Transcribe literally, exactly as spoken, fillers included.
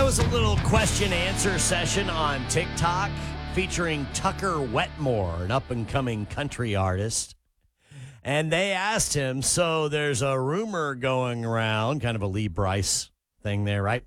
was a little question answer session on TikTok featuring Tucker Wetmore, an up and coming country artist. And they asked him, so there's a rumor going around, kind of a Lee Bryce thing there, right?